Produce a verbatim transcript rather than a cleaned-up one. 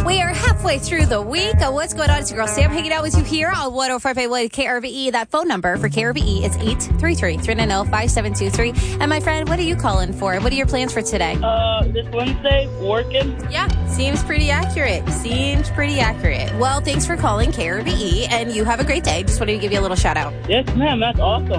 We are halfway through the week. Uh, what's going on? It's your girl Sam hanging out with you here on one oh five point one K R V E. That phone number for K R V E is eight three three, three nine zero, five seven two three. And my friend, what are you calling for? What are your plans for today? Uh, this Wednesday, working. Yeah, seems pretty accurate. Seems pretty accurate. Well, thanks for calling K R V E, and you have a great day. Just wanted to give you a little shout out. Yes, ma'am. That's awesome.